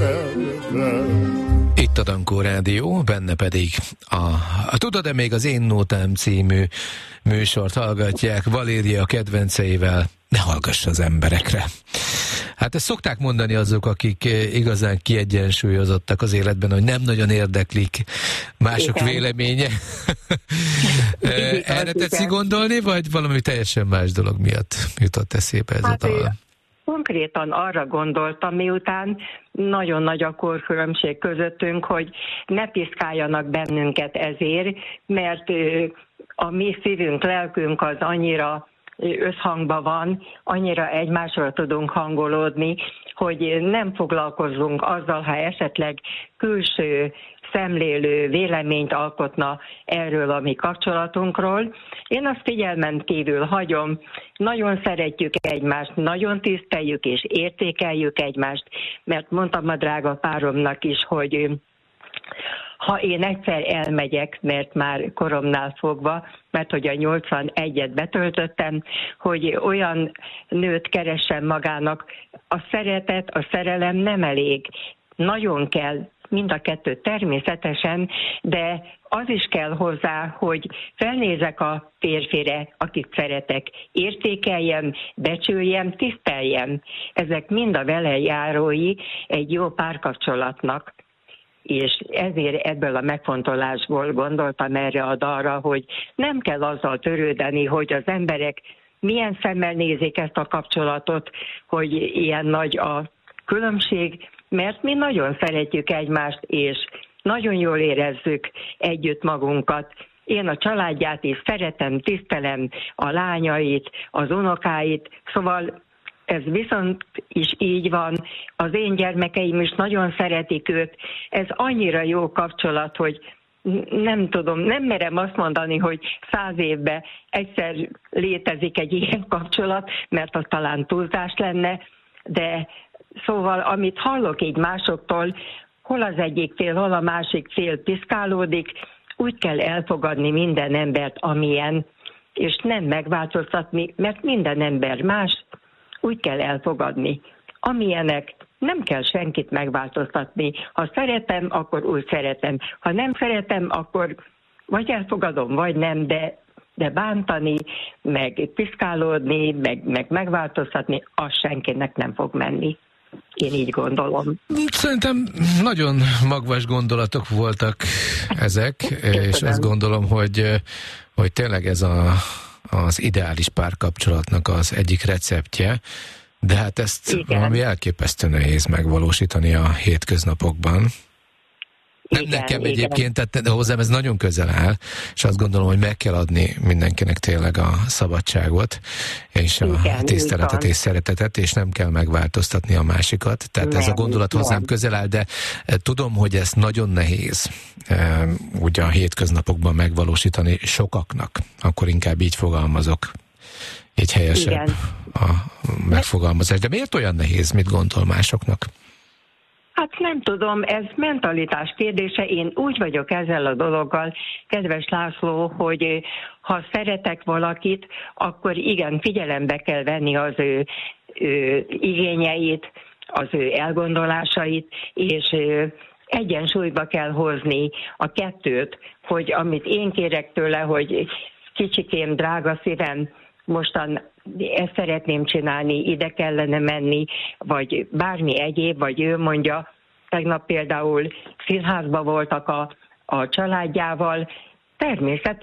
Itt a Dankó Rádió, benne pedig a Tudod-e még az Én Nótám című műsort hallgatják Valéria kedvenceivel. Ne hallgass az emberekre. Hát ezt szokták mondani azok, akik igazán kiegyensúlyozottak az életben, hogy nem nagyon érdeklik mások véleménye. Erre tetszik gondolni, vagy valami teljesen más dolog miatt jutott eszébe ez a dal? Konkrétan arra gondoltam, miután nagyon nagy a korkülönbség közöttünk, hogy ne piszkáljanak bennünket ezért, mert a mi szívünk, lelkünk az annyira összhangban van, annyira egymásra tudunk hangolódni, hogy nem foglalkozzunk azzal, ha esetleg külső szemlélő véleményt alkotna erről a mi kapcsolatunkról. Én azt figyelmen kívül hagyom, nagyon szeretjük egymást, nagyon tiszteljük és értékeljük egymást, mert mondtam a drága páromnak is, hogy ha én egyszer elmegyek, mert már koromnál fogva, mert hogy a 81-et betöltöttem, hogy olyan nőt keressen magának, a szeretet, a szerelem nem elég. Nagyon kell, mind a kettő természetesen, de az is kell hozzá, hogy felnézek a férfire, akit szeretek, értékeljem, becsüljem, tiszteljem. Ezek mind a vele járói egy jó párkapcsolatnak. És ezért ebből a megfontolásból gondoltam erre a dalra, hogy nem kell azzal törődni, hogy az emberek milyen szemmel nézik ezt a kapcsolatot, hogy ilyen nagy a különbség, mert mi nagyon szeretjük egymást, és nagyon jól érezzük együtt magunkat. Én a családját is szeretem, tisztelem, a lányait, az unokáit, szóval ez viszont is így van, az én gyermekeim is nagyon szeretik őt, ez annyira jó kapcsolat, hogy nem tudom, nem merem azt mondani, hogy 100 évben egyszer létezik egy ilyen kapcsolat, mert az talán túlzás lenne, de szóval amit hallok így másoktól, hol az egyik fél, hol a másik fél piszkálódik, úgy kell elfogadni minden embert, amilyen, és nem megváltoztatni, mert minden ember más, úgy kell elfogadni. Amilyenek, nem kell senkit megváltoztatni. Ha szeretem, akkor úgy szeretem. Ha nem szeretem, akkor vagy elfogadom, vagy nem, de bántani, meg piszkálódni, meg megváltoztatni, az senkinek nem fog menni. Én így gondolom. Szerintem nagyon magvas gondolatok voltak ezek, és azt gondolom, hogy tényleg ez az ideális párkapcsolatnak az egyik receptje, de hát ezt valami elképesztő nehéz megvalósítani a hétköznapokban. Nem nekem egyébként, tehát hozzám ez nagyon közel áll, és azt gondolom, hogy meg kell adni mindenkinek tényleg a szabadságot, és a tiszteletet és szeretetet, és nem kell megváltoztatni a másikat. Tehát ez a gondolat hozzám közel áll, de tudom, hogy ez nagyon nehéz ugye a hétköznapokban megvalósítani sokaknak. Akkor inkább így fogalmazok. Így helyesebb a megfogalmazás. De miért olyan nehéz, mit gondol másoknak? Hát nem tudom, ez mentalitás kérdése. Én úgy vagyok ezzel a dologgal, kedves László, hogy ha szeretek valakit, akkor igen, figyelembe kell venni az ő igényeit, az ő elgondolásait, és egyensúlyba kell hozni a kettőt, hogy amit én kérek tőle, hogy kicsikém, drága szívem, mostan ezt szeretném csinálni, ide kellene menni, vagy bármi egyéb, vagy ő mondja, tegnap például színházba voltak a családjával, természetesen